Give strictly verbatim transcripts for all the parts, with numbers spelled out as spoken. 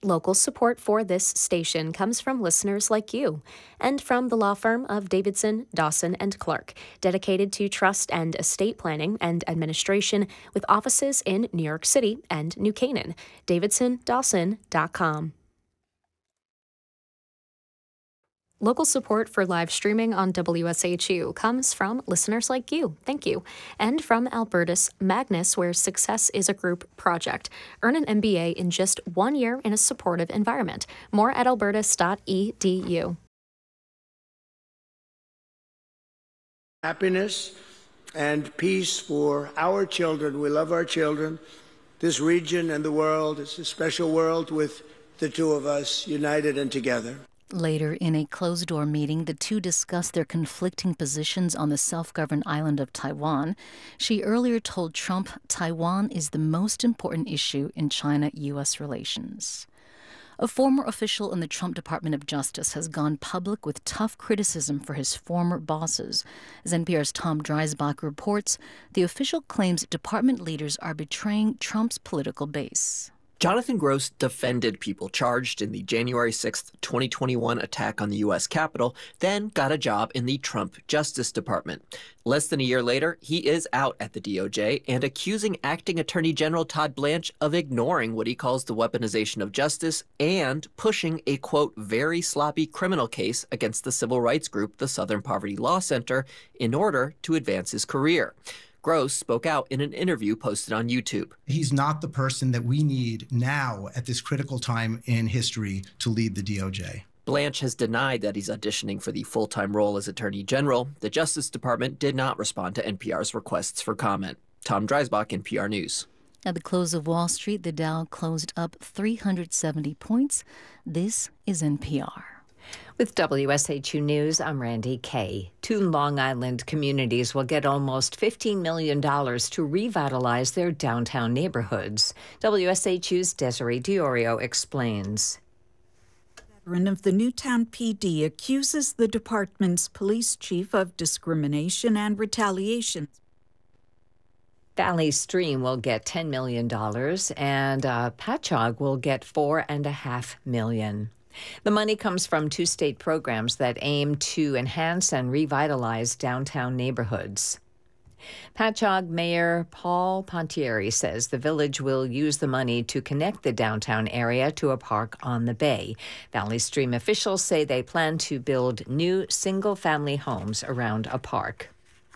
Local support for this station comes from listeners like you and from the law firm of Davidson, Dawson, and Clark, dedicated to trust and estate planning and administration with offices in New York City and New Canaan. davidson dawson dot com. Local support for live streaming on W S H U comes from listeners like you. Thank you. And from Albertus Magnus, where success is a group project. Earn an M B A in just one year in a supportive environment. More at albertus dot e d u. Happiness and peace for our children. We love our children. This region and the world is a special world with the two of us united and together. Later, in a closed-door meeting, the two discussed their conflicting positions on the self-governed island of Taiwan. She earlier told Trump Taiwan is the most important issue in China-U S relations. A former official in the Trump Department of Justice has gone public with tough criticism for his former bosses. As N P R's Tom Dreisbach reports, the official claims department leaders are betraying Trump's political base. Jonathan Gross defended people charged in the January sixth, twenty twenty-one attack on the U S Capitol, then got a job in the Trump Justice Department. Less than a year later, he is out at the D O J and accusing Acting Attorney General Todd Blanche of ignoring what he calls the weaponization of justice and pushing a, quote, very sloppy criminal case against the civil rights group, the Southern Poverty Law Center, in order to advance his career. Gross spoke out in an interview posted on YouTube. He's not the person that we need now at this critical time in history to lead the D O J. Blanche has denied that he's auditioning for the full-time role as Attorney General. The Justice Department did not respond to N P R's requests for comment. Tom Dreisbach, N P R News. At the close of Wall Street, the Dow closed up three hundred seventy points. This is N P R. With W S H U News, I'm Randy Kay. Two Long Island communities will get almost fifteen million dollars to revitalize their downtown neighborhoods. W S H U's Desiree Diorio explains. Veteran of the Newtown P D accuses the department's police chief of discrimination and retaliation. Valley Stream will get ten million dollars and uh, Patchogue will get four point five million dollars. The money comes from two state programs that aim to enhance and revitalize downtown neighborhoods. Patchogue Mayor Paul Pontieri says the village will use the money to connect the downtown area to a park on the bay. Valley Stream officials say they plan to build new single-family homes around a park.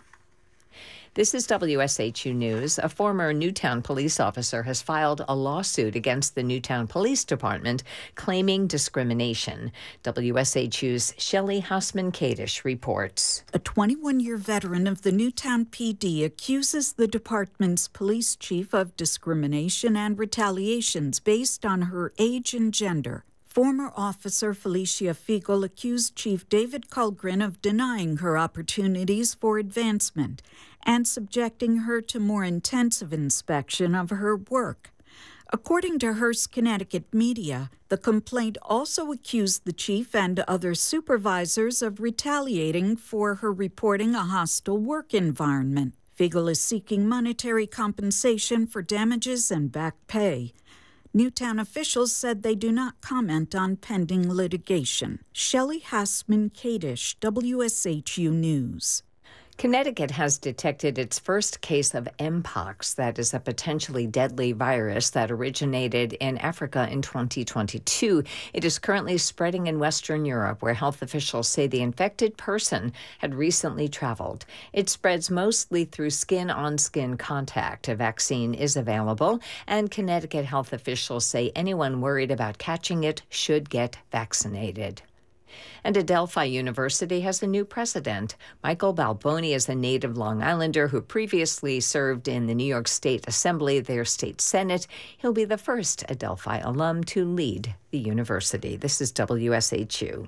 This is W S H U News. A former Newtown police officer has filed a lawsuit against the Newtown Police Department claiming discrimination. W S H U's Shelley Hausman-Kadish reports. A twenty-one-year veteran of the Newtown P D accuses the department's police chief of discrimination and retaliations based on her age and gender. Former officer Felicia Fiegel accused Chief David Kulgren of denying her opportunities for advancement and subjecting her to more intensive inspection of her work. According to Hearst, Connecticut media, the complaint also accused the chief and other supervisors of retaliating for her reporting a hostile work environment. Fiegel is seeking monetary compensation for damages and back pay. Newtown officials said they do not comment on pending litigation. Shelley Hausman-Kadish, W S H U News. Connecticut has detected its first case of Mpox, that is a potentially deadly virus that originated in Africa in twenty twenty-two. It is currently spreading in Western Europe, where health officials say the infected person had recently traveled. It spreads mostly through skin-on-skin contact. A vaccine is available, and Connecticut health officials say anyone worried about catching it should get vaccinated. And Adelphi University has a new president. Michael Balboni is a native Long Islander who previously served in the New York State Assembly, their state senate. He'll be the first Adelphi alum to lead the university. This is W S H U.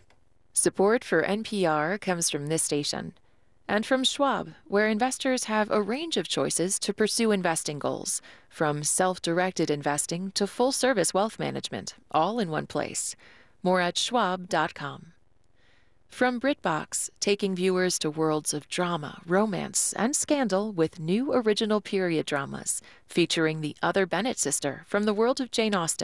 Support for N P R comes from this station and from Schwab, where investors have a range of choices to pursue investing goals, from self-directed investing to full-service wealth management, all in one place. More at schwab dot com. From BritBox, taking viewers to worlds of drama, romance, and scandal with new original period dramas featuring the other Bennett sister from the world of Jane Austen.